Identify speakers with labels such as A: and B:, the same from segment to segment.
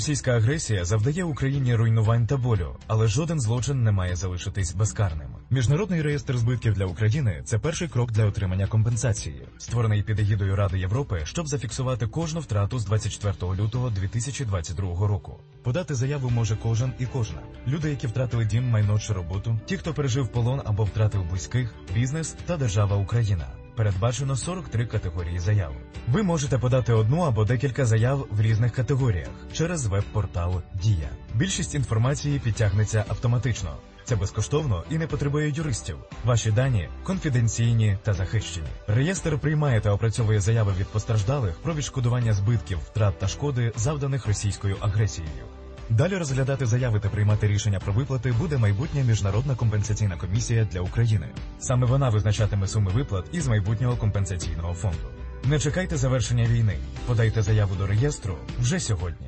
A: Російська агресія завдає Україні руйнувань та болю, але жоден злочин не має залишитись безкарним. Міжнародний реєстр збитків для України – це перший крок для отримання компенсації, створений під егідою Ради Європи, щоб зафіксувати кожну втрату з 24 лютого 2022 року. Подати заяву може кожен і кожна. Люди, які втратили дім, майно чи роботу, ті, хто пережив полон або втратив близьких, бізнес та держава Україна. Передбачено 43 категорії заяв. Ви можете подати одну або декілька заяв в різних категоріях через веб-портал «Дія». Більшість інформації підтягнеться автоматично. Це безкоштовно і не потребує юристів. Ваші дані конфіденційні та захищені. Реєстр приймає та опрацьовує заяви від постраждалих про відшкодування збитків, втрат та шкоди, завданих російською агресією. Далі розглядати заяви та приймати рішення про виплати буде майбутня Міжнародна компенсаційна комісія для України. Саме вона визначатиме суми виплат із майбутнього компенсаційного фонду. Не чекайте завершення війни. Подайте заяву до реєстру вже сьогодні.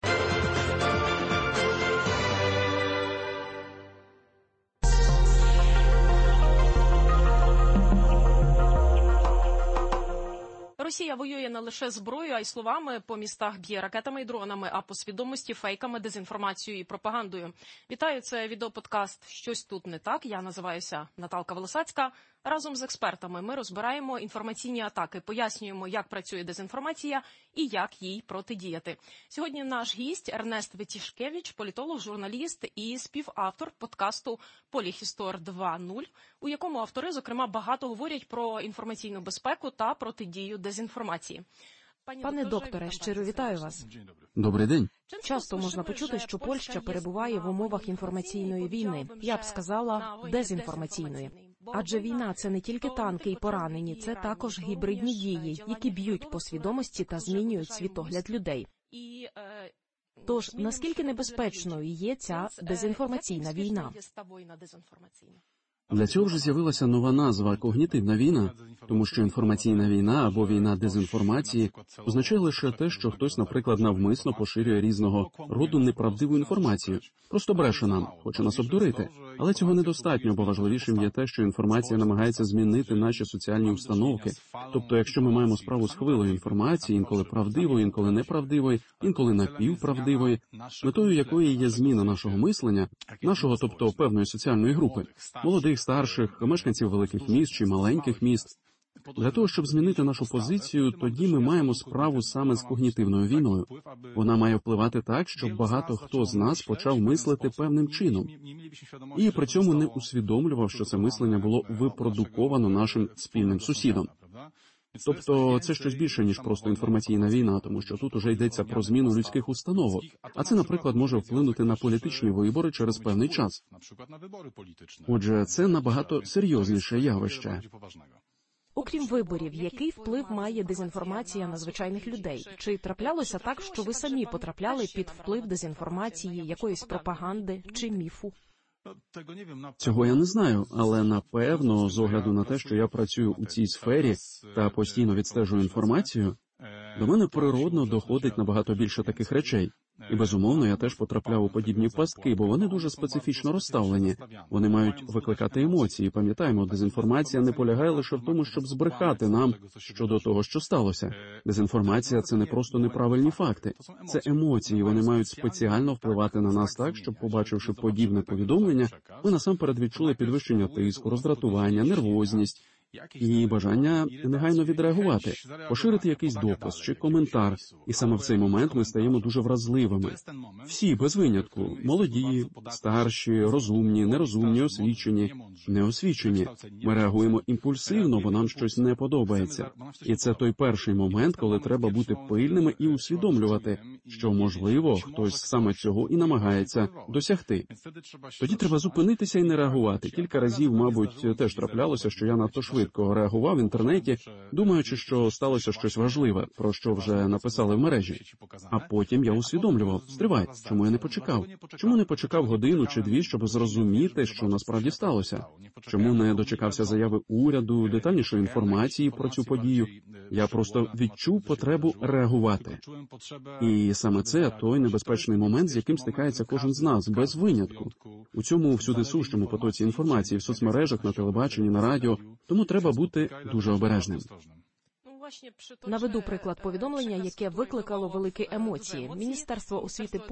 B: Росія воює не лише зброєю, а й словами, по містах б'є ракетами і дронами, а по свідомості фейками, дезінформацією і пропагандою. Вітаю, це відеоподкаст «Щось тут не так». Я називаюся Наталка Волосацька. Разом з експертами ми розбираємо інформаційні атаки, пояснюємо, як працює дезінформація і як їй протидіяти. Сьогодні наш гість Ернест Витішкевич, політолог, журналіст і співавтор подкасту «Поліхістор 2.0», у якому автори, зокрема, багато говорять про інформаційну безпеку та протидію дезінформації.
C: Пане докторе, щиро вітаю вас.
D: Добрий день.
C: Часто можна почути, що Польща перебуває в умовах інформаційної війни, я б сказала, дезінформаційної. Адже війна – це не тільки танки і поранені, це також гібридні дії, які б'ють по свідомості та змінюють світогляд людей. Тож, наскільки небезпечною є ця дезінформаційна війна?
D: Для цього вже з'явилася нова назва – когнітивна війна, тому що інформаційна війна або війна дезінформації означає лише те, що хтось, наприклад, навмисно поширює різного роду неправдиву інформацію. Просто бреше нам, хоче нас обдурити. Але цього недостатньо, бо важливішим є те, що інформація намагається змінити наші соціальні установки. Тобто, якщо ми маємо справу з хвилею інформації, інколи правдивої, інколи неправдивої, інколи напівправдивої, метою якої є зміна нашого мислення, нашого, тобто певної соціальної групи, молодих, старших, мешканців великих міст чи маленьких міст. Для того, щоб змінити нашу позицію, тоді ми маємо справу саме з когнітивною війною. Вона має впливати так, щоб багато хто з нас почав мислити певним чином. І при цьому не усвідомлював, що це мислення було випродуковано нашим спільним сусідом. Тобто це щось більше, ніж просто інформаційна війна, тому що тут уже йдеться про зміну людських установок. А це, наприклад, може вплинути на політичні вибори через певний час. Отже, це набагато серйозніше явище.
C: Окрім виборів, який вплив має дезінформація на звичайних людей? Чи траплялося так, що ви самі потрапляли під вплив дезінформації, якоїсь пропаганди чи міфу?
D: Цього я не знаю, але напевно, з огляду на те, що я працюю у цій сфері та постійно відстежую інформацію, до мене природно доходить набагато більше таких речей. І, безумовно, я теж потрапляв у подібні пастки, бо вони дуже специфічно розставлені. Вони мають викликати емоції. Пам'ятаємо, дезінформація не полягає лише в тому, щоб збрехати нам щодо того, що сталося. Дезінформація – це не просто неправильні факти. Це емоції, вони мають спеціально впливати на нас так, щоб, побачивши подібне повідомлення, ми насамперед відчули підвищення тиску, роздратування, нервозність і бажання негайно відреагувати, поширити якийсь допис чи коментар. І саме в цей момент ми стаємо дуже вразливими. Всі, без винятку, молоді, старші, розумні, нерозумні, освічені, неосвічені. Ми реагуємо імпульсивно, бо нам щось не подобається. І це той перший момент, коли треба бути пильними і усвідомлювати, що, можливо, хтось саме цього і намагається досягти. Тоді треба зупинитися і не реагувати. Кілька разів, мабуть, теж траплялося, що я надто швидко реагував в інтернеті, думаючи, що сталося щось важливе, про що вже написали в мережі. А потім я усвідомлював, стривай, чому я не почекав? Чому не почекав годину чи дві, щоб зрозуміти, що насправді сталося? Чому не дочекався заяви уряду, детальнішої інформації про цю подію? Я просто відчув потребу реагувати. І саме це той небезпечний момент, з яким стикається кожен з нас, без винятку. У цьому всюдисущому потоці інформації в соцмережах, на телебаченні, на радіо, тому треба бути дуже обережним.
C: Наведу приклад повідомлення, яке викликало великі емоції. Міністерство освіти